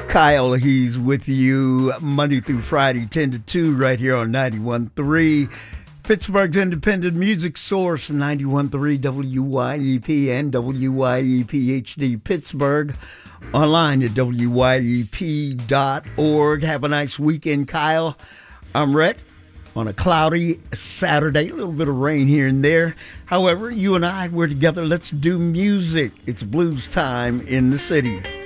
Kyle, he's with you Monday through Friday, 10 to 2, right here on 91.3. Pittsburgh's independent music source, 91.3 WYEP and WYEP HD Pittsburgh. Online at WYEP.org. Have a nice weekend, Kyle. I'm Rhett. On a cloudy Saturday, a little bit of rain here and there. However, you and I, we're together. Let's do music. It's blues time in the city.